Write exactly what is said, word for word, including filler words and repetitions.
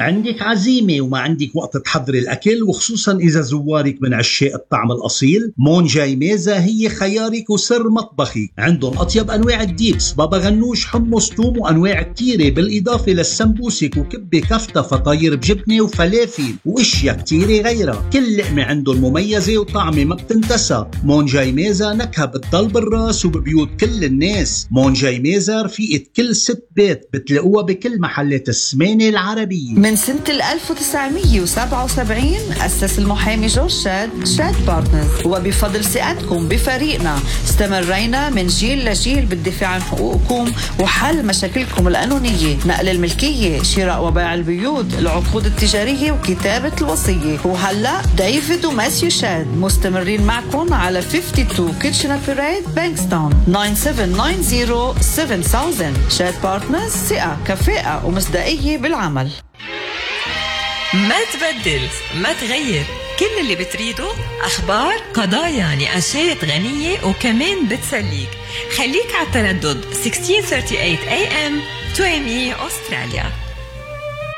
عندك عزيمة وما عندك وقت تحضري الأكل، وخصوصا إذا زوارك من عشاق الطعم الأصيل، مون جاي ميزة هي خيارك وسر مطبخك. عندهم أطيب أنواع الديبس، بابا غنوش، حمص، توم، وأنواع كتيرة، بالإضافة للسمبوسك وكبة كفتة، فطاير بجبنة وفلافل وإشياء كتيرة غيرها. كل لقمة عندهم مميزة وطعمة ما بتنتسى. مون جاي ميزة نكهة بتضل بالراس وببيوت كل الناس. مون جاي ميزة رفيقة كل ست بيت، بتلاقوها بكل محلات السمانة العربية. من سنة ألف وتسعمية وسبعة وسبعين أسس المحامي جورج شاد شاد بارتنرز، وبفضل ثقتكم بفريقنا استمرينا من جيل لجيل بالدفاع عن حقوقكم وحل مشاكلكم القانونية، نقل الملكية، شراء وبيع البيوت، العقود التجارية وكتابة الوصية. وهلأ ديفيد وماسيو شاد مستمرين معكم على اثنين وخمسين كيتشنر بيريد بانكستون تسعة سبعة تسعة صفر سبعة ألف. شاد بارتنرز، ثقة، كفاءة ومصداقية بالعمل. ما تبدل، ما تغير، كل اللي بتريده أخبار، قضايا، نقاشات غنية وكمان بتسليك. خليك على التردد ستة عشر ثلاثة وثلاثين إيه إم تويمي أستراليا.